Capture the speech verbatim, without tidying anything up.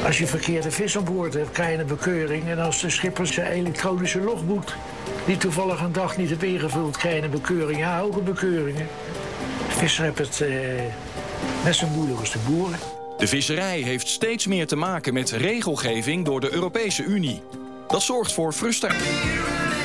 Als je verkeerde vis aan boord hebt, krijg je een bekeuring. En als de schipper zijn elektronische logboek die toevallig een dag niet heeft ingevuld, krijg je een bekeuring. Ja, ook een bekeuring. De visser heeft het eh, net zo moeilijk als de boeren. De visserij heeft steeds meer te maken met regelgeving door de Europese Unie. Dat zorgt voor frustratie.